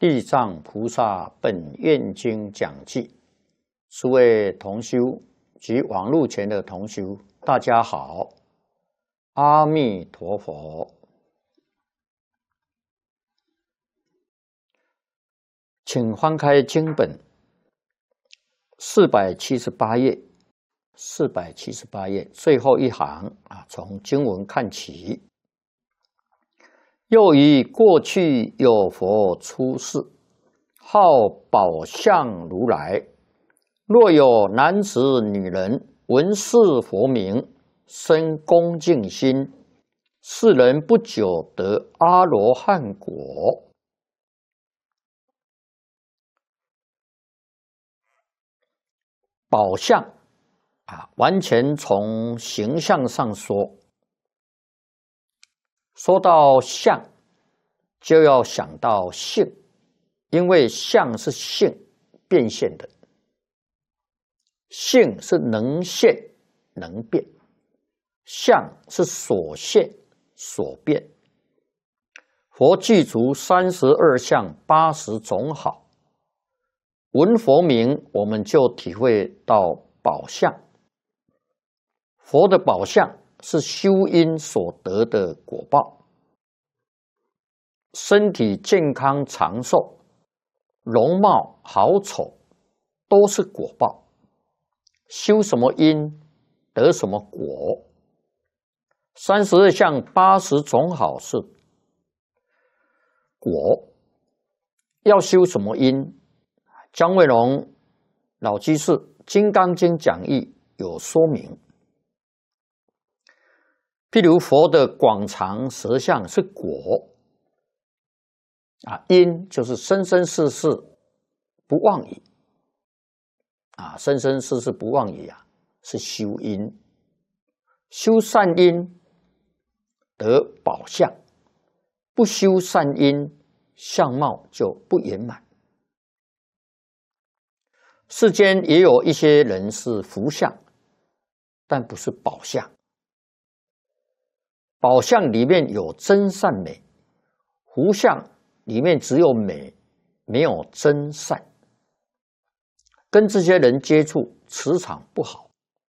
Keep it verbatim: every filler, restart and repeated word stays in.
地藏菩萨本愿经讲记，诸位同修及网络前的同修，大家好，阿弥陀佛。请翻开经本四百七十八页，四百七十八页最后一行啊，从经文看起。又以过去有佛出世，号宝相如来。若有男子女人闻是佛名，生恭敬心，是人不久得阿罗汉果。宝相啊，完全从形象上说。说到相，就要想到性，因为相是性变现的，性是能现能变，相是所现所变。佛具足三十二相八十种好，闻佛名，我们就体会到宝相。佛的宝相是修因所得的果报，身体健康长寿，容貌好丑，都是果报。修什么因，得什么果。三十二相八十种好是果，要修什么因？姜惠龙老居士《金刚经》讲义有说明。譬如佛的广长舌相是果啊，因就是生生世世不忘矣啊，生生世世不忘矣啊，是修因，修善因得宝相，不修善因，相貌就不圆满。世间也有一些人是福相，但不是宝相。宝相里面有真善美，福相里面只有美，没有真善。跟这些人接触，磁场不好。